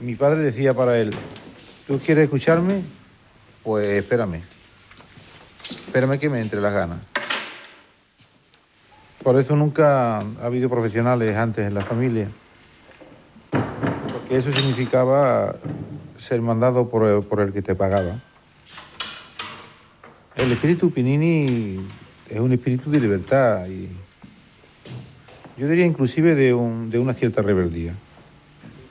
Mi padre decía para él, ¿tú quieres escucharme? Pues espérame. Espérame que me entre las ganas. Por eso nunca ha habido profesionales antes en la familia. Porque eso significaba ser mandado por el que te pagaba. El espíritu Pinini es un espíritu de libertad y yo diría inclusive de una cierta rebeldía.